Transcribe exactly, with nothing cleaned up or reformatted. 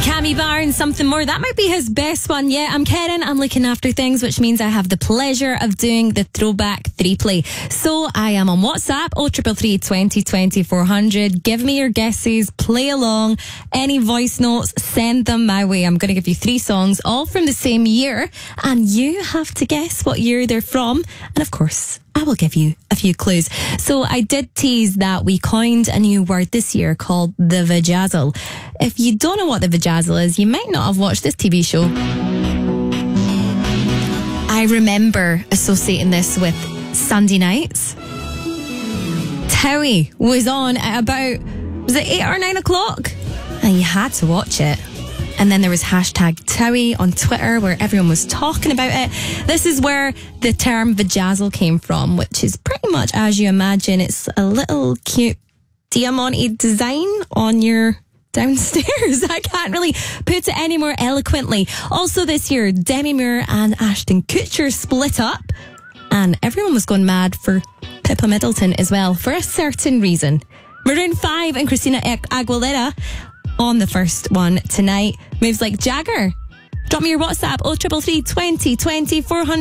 Cammy Barnes, Something More. That might be his best one yet. I'm Karen, I'm looking after things, which means I have the pleasure of doing the throwback three play. So I am on WhatsApp, oh triple three twenty twenty four hundred. Give me your guesses, play along, any voice notes, send them my way. I'm going to give you three songs, all from the same year, and you have to guess what year they're from. And of course, I will give you a few clues. So I did tease that we coined a new word this year called the vajazzle. If you don't know what the vajazzle is, you might not have watched this T V show. I remember associating this with Sunday nights. Towie was on at about, was it eight or nine o'clock? And you had to watch it. And then there was hashtag Towie on Twitter where everyone was talking about it. This is where the term vajazzle came from, which is pretty much as you imagine. It's a little cute diamante design on your downstairs. I can't really put it any more eloquently. Also this year, Demi Moore and Ashton Kutcher split up, and everyone was going mad for Pippa Middleton as well, for a certain reason. Maroon five and Christina Aguilera on the first one tonight. Moves Like Jagger. Drop me your WhatsApp, oh triple three twenty twenty four hundred.